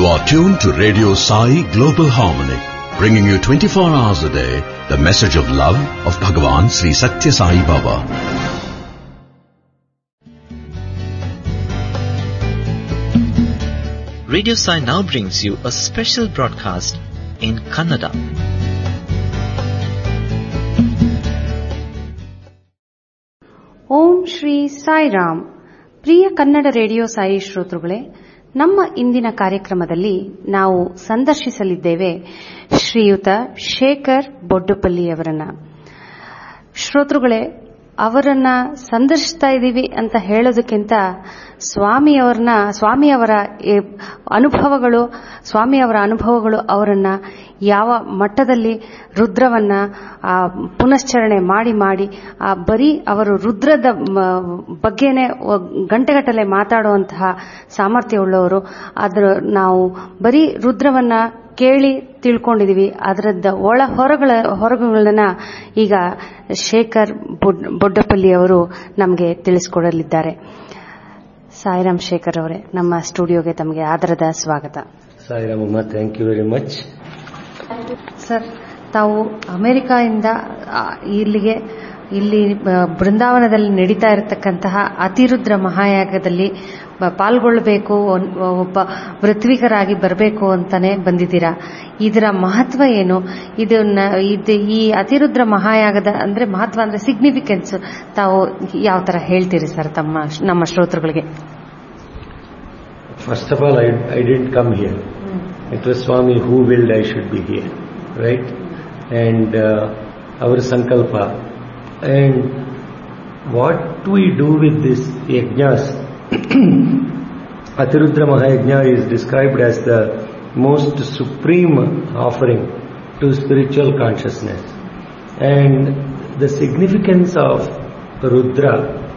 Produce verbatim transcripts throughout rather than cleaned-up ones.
are tuned to Radio Sai Global Harmony, bringing you twenty-four hours a day the message of love of Bhagavan Sri Satya Sai Baba. Radio Sai now brings you a special broadcast in Kannada. Om Shri Sairam. Priya Kannada radio Sai ಶ್ರೋತೃಗಳೇ, ನಮ್ಮ ಇಂದಿನ ಕಾರ್ಯಕ್ರಮದಲ್ಲಿ ನಾವು ಸಂದರ್ಶಿಸಲಿದ್ದೇವೆ ಶ್ರೀಯುತ ಶೇಖರ್ ಬೊಡ್ಡುಪಲ್ಲಿಯವರನ್ನ. ಶ್ರೋತೃಗಳೇ, ಅವರನ್ನ ಸಂದರ್ಶಿಸ್ತಾ ಇದ್ದೀವಿ ಅಂತ ಹೇಳೋದಕ್ಕಿಂತ ಸ್ವಾಮಿಯವರನ್ನ ಸ್ವಾಮಿಯವರ ಅನುಭವಗಳು ಸ್ವಾಮಿಯವರ ಅನುಭವಗಳು ಅವರನ್ನ ಯಾವ ಮಟ್ಟದಲ್ಲಿ ರುದ್ರವನ್ನ ಪುನಶ್ಚರಣೆ ಮಾಡಿ ಮಾಡಿ ಆ ಬರೀ ಅವರು ರುದ್ರದ ಬಗ್ಗೆನೇ ಗಂಟೆಗಟ್ಟಲೆ ಮಾತಾಡುವಂತಹ ಸಾಮರ್ಥ್ಯವುಳ್ಳವರು. ಅದರ ನಾವು ಬರೀ ರುದ್ರವನ್ನ ಕೇಳಿ ತಿಳ್ಕೊಂಡಿದೀವಿ, ಅದರದ್ದ ಒಳ ಹೊರಗಳ ಹೊರಗುಗಳನ್ನ ಈಗ ಶೇಖರ್ ಬೊಡ್ಡಪಲ್ಲಿ ಅವರು ನಮಗೆ ತಿಳಿಸಿಕೊಡಲಿದ್ದಾರೆ. ಸಾಯಿರಾಮ್ ಶೇಖರ್ ಅವರೇ, ನಮ್ಮ ಸ್ಟುಡಿಯೋಗೆ ತಮಗೆ ಆದರದ ಸ್ವಾಗತ. ಸಾಯಿರಾಮ್ ಅಮ್ಮ, thank you very much. Sir, ತಾವು ಅಮೆರಿಕಾದಿಂದ ಇಲ್ಲಿಗೆ ಇಲ್ಲಿ ಬೃಂದಾವನದಲ್ಲಿ ನಡೀತಾ ಇರತಕ್ಕಂತಹ ಅತಿರುದ್ರ ಮಹಾಯಾಗದಲ್ಲಿ ಪಾಲ್ಗೊಳ್ಳಬೇಕು, ಒಬ್ಬ ವೃತ್ವಿಕರಾಗಿ ಬರಬೇಕು ಅಂತಾನೆ ಬಂದಿದ್ದೀರಾ. ಇದರ ಮಹತ್ವ ಏನು? ಇದನ್ನ ಇದು ಈ ಅತಿರುದ್ರ ಮಹಾಯಾಗದ ಅಂದ್ರೆ ಮಹತ್ವ ಅಂದ್ರೆ ಸಿಗ್ನಿಫಿಕೆನ್ಸ್ ತಾವು ಯಾವ ತರ ಹೇಳ್ತೀರಿ ಸರ್ ತಮ್ಮ ನಮ್ಮ ಶ್ರೋತೃಗಳಿಗೆ? First of all, I I didn't come here. It was Swami who ವಿಲ್ಡ್ I should be here, right? And ಅವರ ಸಂಕಲ್ಪ. And what we do with this yajnas, Atirudra Mahayajna is described as the most supreme offering to spiritual consciousness. And the significance of Rudra,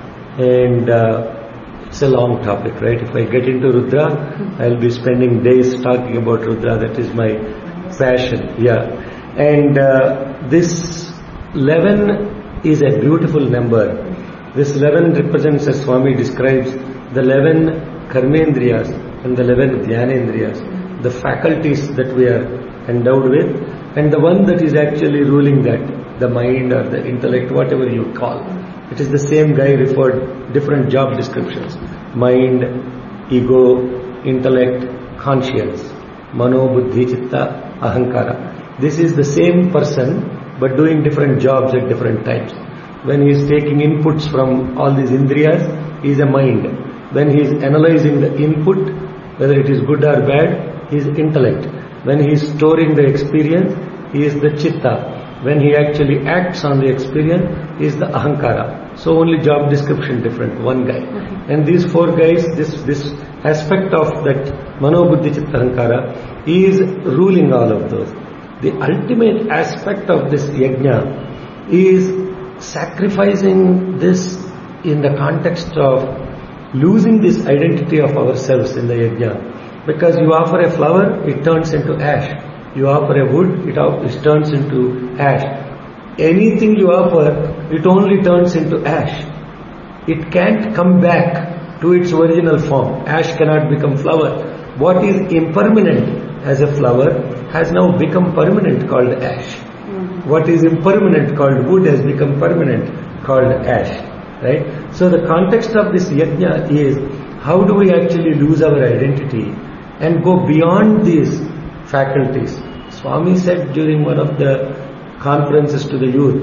and uh, it's a long topic, right? If I get into Rudra, I'll be spending days talking about Rudra. That is my passion, yeah. And uh, this eleven is a beautiful number. This eleven represents, as Swami describes, the eleven karmendriyas and the eleven dhyanendriyas, the faculties that we are endowed with, and the one that is actually ruling that, the mind or the intellect, whatever you call. It is the same guy referred different job descriptions: mind, ego, intellect, conscience, mano, buddhi, chitta, ahankara. This is the same person, but doing different jobs at different times. When he is taking inputs from all these indriyas, he is a mind. When he is analyzing the input, whether it is good or bad, he is intellect. When he is storing the experience, he is the chitta. When he actually acts on the experience, he is the ahankara. So only job description different, one guy. And these four guys, this this aspect of that mano, buddhi, chitta, ahankara, he is ruling all of those. The ultimate aspect of this yajna is sacrificing this in the context of losing this identity of ourselves in the yajna. Because you offer a flower, it turns into ash. You offer a wood, it, it turns into ash. Anything you offer, it only turns into ash. It can't come back to its original form. Ash cannot become flower. What is impermanent as a flower has now become permanent, called ash. Mm-hmm. What is impermanent called wood has become permanent, called ash. Right? So the context of this yajna is, how do we actually lose our identity and go beyond these faculties? Swami said during one of the conferences to the youth,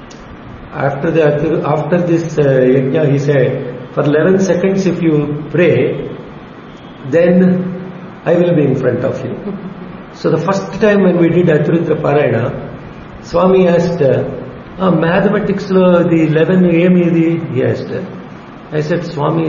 after the after this uh, yajna, he said, for eleven seconds if you pray, then I will be in front of you. So the first time when we did Atirudra Parayana, Swami asked, uh, mathematics lo the eleven em idi? He asked. I said, Swami,